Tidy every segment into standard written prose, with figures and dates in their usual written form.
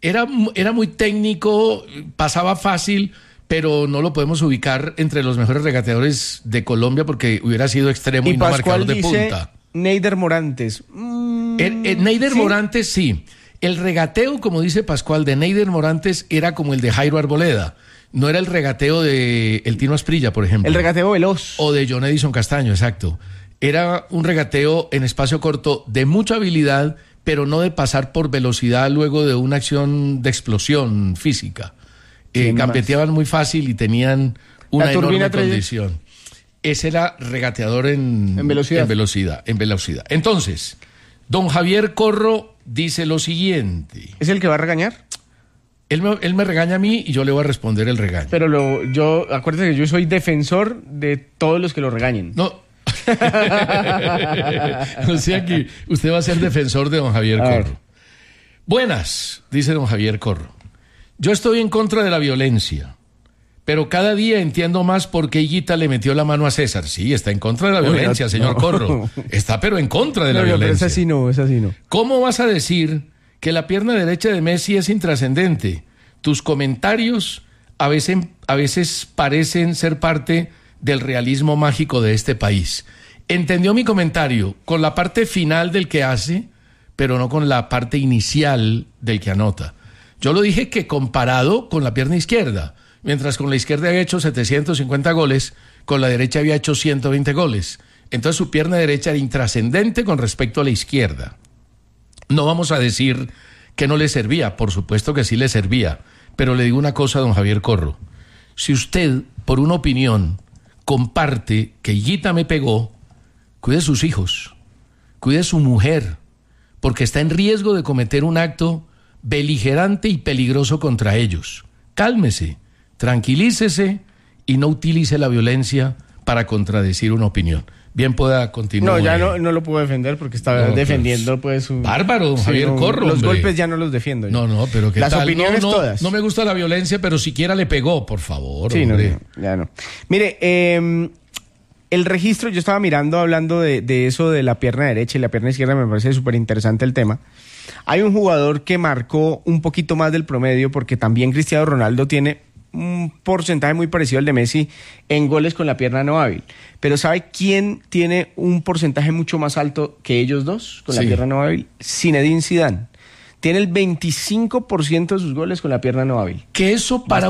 Era muy técnico, pasaba fácil, pero no lo podemos ubicar entre los mejores regateadores de Colombia porque hubiera sido extremo y no marcador de punta. Neider Morantes. Neider Morantes, sí. El regateo, como dice Pascual, de Neider Morantes era como el de Jairo Arboleda. No era el regateo de el Tino Asprilla, por ejemplo. El regateo veloz. O de John Edison Castaño, exacto. Era un regateo en espacio corto de mucha habilidad, pero no de pasar por velocidad luego de una acción de explosión física. Gambeteaban muy fácil y tenían una enorme condición. Ese era regateador en velocidad. Entonces, don Javier Corro dice lo siguiente. ¿Es el que va a regañar? Él me regaña a mí y yo le voy a responder el regaño. Pero acuérdate que yo soy defensor de todos los que lo regañen. No. O sea que usted va a ser defensor de don Javier Corro. Buenas, dice don Javier Corro. Yo estoy en contra de la violencia, pero cada día entiendo más por qué Higuita le metió la mano a César. Sí, está en contra de la violencia, señor Corro. Está pero en contra de la violencia. Pero es así no. ¿Cómo vas a decir que la pierna derecha de Messi es intrascendente? Tus comentarios a veces parecen ser parte del realismo mágico de este país. Entendió mi comentario con la parte final del que hace, pero no con la parte inicial del que anota. Yo lo dije que comparado con la pierna izquierda, mientras con la izquierda había hecho 750 goles, con la derecha había hecho 120 goles. Entonces su pierna derecha era intrascendente con respecto a la izquierda. No vamos a decir que no le servía, por supuesto que sí le servía, pero le digo una cosa a don Javier Corro. Si usted, por una opinión, comparte que Higuita me pegó, cuide sus hijos, cuide su mujer, porque está en riesgo de cometer un acto beligerante y peligroso contra ellos. Cálmese, tranquilícese y no utilice la violencia para contradecir una opinión. Bien pueda continuar. No, ya no lo puedo defender porque está defendiendo pues su... Bárbaro, Javier Corro. Los golpes ya no los defiendo. No, pero ¿qué las tal? Opiniones todas. No me gusta la violencia, pero siquiera le pegó, por favor. Sí, ya no. Mire, el registro, yo estaba mirando, hablando de eso de la pierna derecha y la pierna izquierda, me parece súper interesante el tema. Hay un jugador que marcó un poquito más del promedio porque también Cristiano Ronaldo tiene un porcentaje muy parecido al de Messi en goles con la pierna no hábil. Pero ¿sabe quién tiene un porcentaje mucho más alto que ellos dos con la pierna no hábil? Zinedine Zidane. Tiene el 25% de sus goles con la pierna no hábil. Que eso para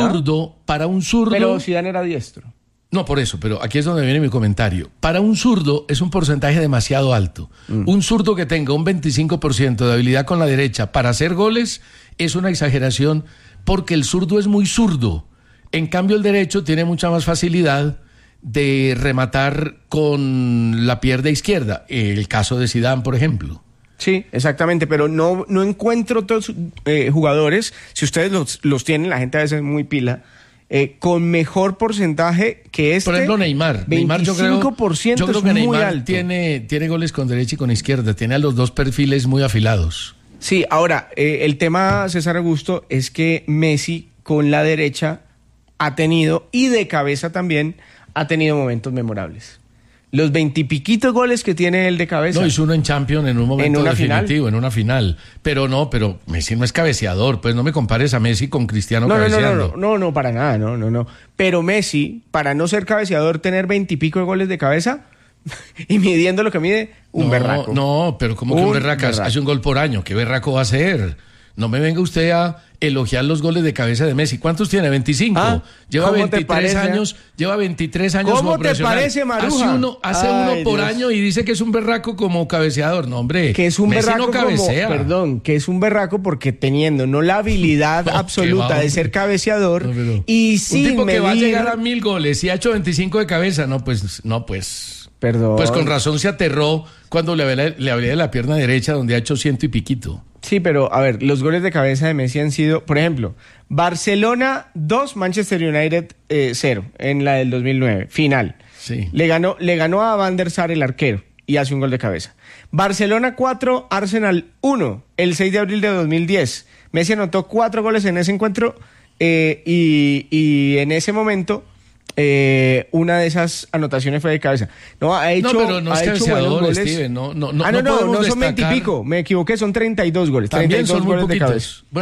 un zurdo... Pero Zidane era diestro. No, por eso, pero aquí es donde viene mi comentario. Para un zurdo es un porcentaje demasiado alto. Un zurdo que tenga un 25% de habilidad con la derecha para hacer goles es una exageración porque el zurdo es muy zurdo. En cambio, el derecho tiene mucha más facilidad de rematar con la pierna izquierda. El caso de Zidane, por ejemplo. Sí, exactamente, pero no encuentro todos jugadores, si ustedes los tienen, la gente a veces es muy pila, con mejor porcentaje que este. Por ejemplo, Neymar. 25% yo creo es que muy Neymar alto. Tiene goles con derecha y con izquierda. Tiene a los dos perfiles muy afilados. Sí, ahora, el tema, César Augusto, es que Messi con la derecha ha tenido, y de cabeza también, ha tenido momentos memorables. Los 20 y piquitos goles que tiene él de cabeza. No, hizo uno en Champions en un momento definitivo, en una final. Pero Messi no es cabeceador, pues no me compares a Messi con Cristiano cabeceando. No, para nada, no. Pero Messi, para no ser cabeceador, tener 20 y pico de goles de cabeza y midiendo lo que mide, berraco. No, pero ¿cómo que un berraco? Hace un gol por año, ¿qué berraco va a ser? No me venga usted a elogiar los goles de cabeza de Messi. ¿Cuántos tiene? 25. Lleva 23 años. Lleva 23 años. ¿Cómo te parece, Maruja? Hace uno por año y dice que es un berraco como cabeceador. No, hombre. Que es un Messi berraco no cabecea. que es un berraco porque teniendo no la habilidad absoluta de ser cabeceador y sin un tipo medir... que va a llegar a 1000 goles y ha hecho 25 de cabeza. No, pues. Perdón. Pues con razón se aterró cuando le hablé de la pierna derecha donde ha hecho 100 y piquito. Sí, pero a ver, los goles de cabeza de Messi han sido, por ejemplo, Barcelona 2, Manchester United 0 en la del 2009, final. Sí. Le ganó a Van der Sar, el arquero, y hace un gol de cabeza. Barcelona 4, Arsenal 1, el 6 de abril de 2010. Messi anotó 4 goles en ese encuentro y en ese momento... una de esas anotaciones fue de cabeza. Pero no es cabeceador, Steven. No son 20 y pico. Me equivoqué, son 32 goles. También 32 son muy goles de poquitos. cabeza.